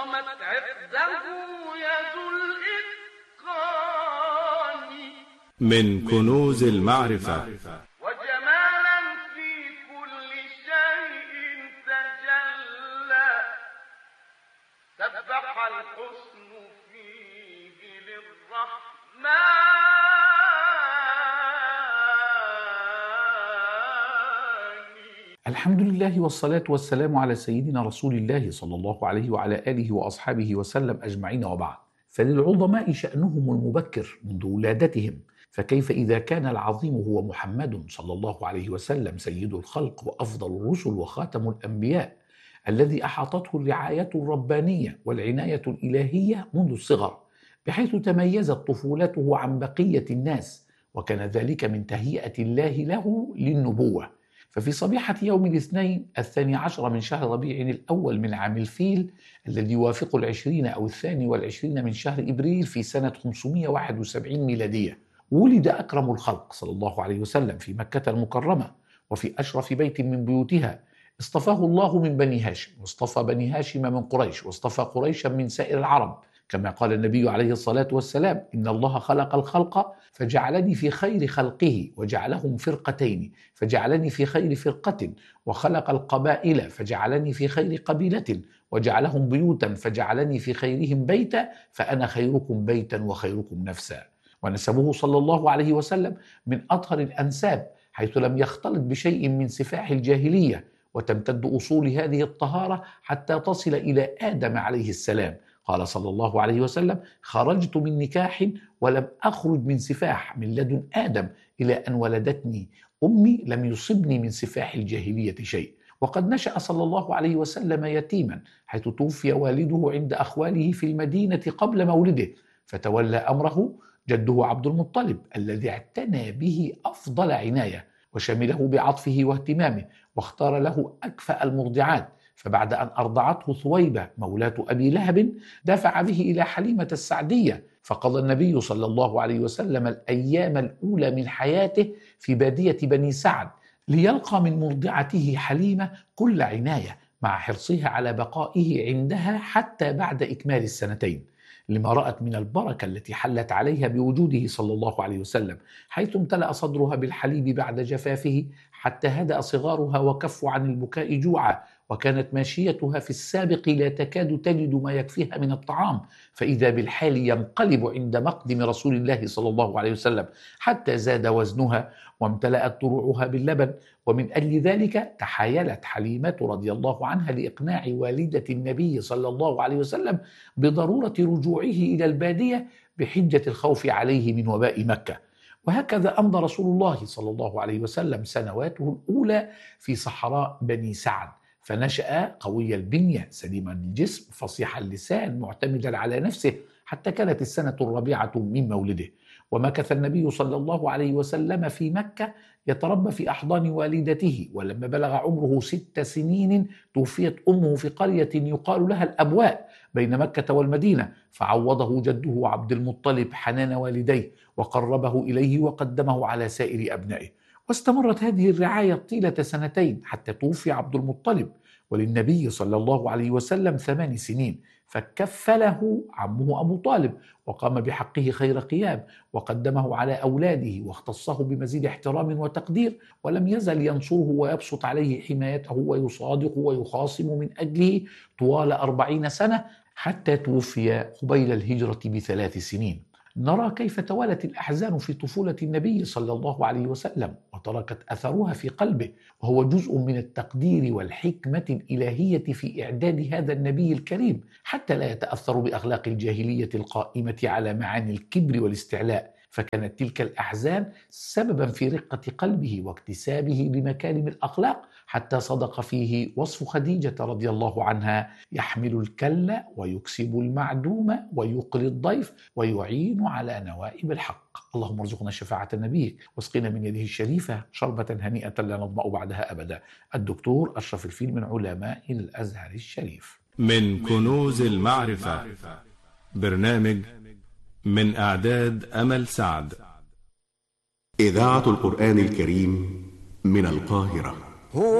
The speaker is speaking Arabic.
قامت عقده يد الإتقان من كنوز المعرفة. وجمالا في كل شيء تجلى، سبح الحسن فيه للرحمن. الحمد لله والصلاة والسلام على سيدنا رسول الله صلى الله عليه وعلى آله وأصحابه وسلم أجمعين، وبعد. فللعظماء شأنهم المبكر منذ ولادتهم، فكيف إذا كان العظيم هو محمد صلى الله عليه وسلم سيد الخلق وأفضل الرسل وخاتم الأنبياء، الذي أحاطته الرعاية الربانية والعناية الإلهية منذ الصغر، بحيث تميزت طفولته عن بقية الناس، وكان ذلك من تهيئة الله له للنبوة. ففي صبيحة يوم الاثنين 12 من شهر ربيع الأول من عام الفيل، الذي يوافق 20 أو 22 من شهر إبريل في سنة 571 ميلادية، ولد أكرم الخلق صلى الله عليه وسلم في مكة المكرمة، وفي أشرف بيت من بيوتها. اصطفاه الله من بني هاشم، واصطفى بني هاشم من قريش، واصطفى قريشا من سائر العرب، كما قال النبي عليه الصلاة والسلام: إن الله خلق الخلق فجعلني في خير خلقه، وجعلهم فرقتين فجعلني في خير فرقة، وخلق القبائل فجعلني في خير قبيلة، وجعلهم بيوتا فجعلني في خيرهم بيتا، فأنا خيركم بيتا وخيركم نفسا. ونسبه صلى الله عليه وسلم من أطهر الأنساب، حيث لم يختلط بشيء من سفاح الجاهلية، وتمتد أصول هذه الطهارة حتى تصل إلى آدم عليه السلام. قال صلى الله عليه وسلم: خرجت من نكاح ولم أخرج من سفاح، من لدن آدم إلى أن ولدتني أمي لم يصبني من سفاح الجاهلية شيء. وقد نشأ صلى الله عليه وسلم يتيما، حيث توفي والده عند أخواله في المدينة قبل مولده، فتولى أمره جده عبد المطلب، الذي اعتنى به أفضل عناية، وشمله بعطفه واهتمامه، واختار له أكفأ المرضعات. فبعد أن أرضعته ثويبة مولاة أبي لهب، دفع به إلى حليمة السعدية، فقضى النبي صلى الله عليه وسلم الأيام الأولى من حياته في بادية بني سعد، ليلقى من مرضعته حليمة كل عناية، مع حرصها على بقائه عندها حتى بعد إكمال السنتين، لما رأت من البركة التي حلت عليها بوجوده صلى الله عليه وسلم، حيث امتلأ صدرها بالحليب بعد جفافه، حتى هدأ صغارها وكفوا عن البكاء جوعا، وكانت ماشيتها في السابق لا تكاد تجد ما يكفيها من الطعام، فإذا بالحال ينقلب عند مقدم رسول الله صلى الله عليه وسلم، حتى زاد وزنها وامتلأت ضروعها باللبن. ومن أجل ذلك تحايلت حليمة رضي الله عنها لإقناع والدة النبي صلى الله عليه وسلم بضرورة رجوعه إلى البادية بحجة الخوف عليه من وباء مكة. وهكذا أمضى رسول الله صلى الله عليه وسلم سنواته الأولى في صحراء بني سعد، فنشأ قوي البنية سليم الجسم فصيح اللسان معتمدا على نفسه، حتى كانت السنة الرابعة من مولده. ومكث النبي صلى الله عليه وسلم في مكة يتربى في أحضان والدته، ولما بلغ عمره 6 سنين توفيت أمه في قرية يقال لها الأبواء بين مكة والمدينة، فعوضه جده عبد المطلب حنان والديه، وقربه إليه وقدمه على سائر أبنائه. واستمرت هذه الرعاية طيلة 2 حتى توفي عبد المطلب، وللنبي صلى الله عليه وسلم 8 سنين، فكفله عمه أبو طالب، وقام بحقه خير قيام، وقدمه على أولاده، واختصه بمزيد احترام وتقدير، ولم يزل ينصره ويبسط عليه حمايته ويصادق ويخاصم من أجله طوال 40 سنة، حتى توفي قبيل الهجرة ب3 سنين. نرى كيف توالت الأحزان في طفولة النبي صلى الله عليه وسلم، وتركت أثرها في قلبه، وهو جزء من التقدير والحكمة الإلهية في إعداد هذا النبي الكريم، حتى لا يتأثر بأخلاق الجاهلية القائمة على معاني الكبر والاستعلاء. فكانت تلك الأحزان سببا في رقة قلبه واكتسابه بمكارم الأخلاق، حتى صدق فيه وصف خديجة رضي الله عنها: يحمل الكل ويكسب المعدوم ويقري الضيف ويعين على نوائب الحق. اللهم ارزقنا شفاعة النبي، واسقنا من يده الشريفة شربة هنيئة لا نظمأ بعدها أبدا. الدكتور أشرف الفيل من علماء الأزهر الشريف. من كنوز المعرفة، برنامج من إعداد أمل سعد. إذاعة القرآن الكريم من القاهرة.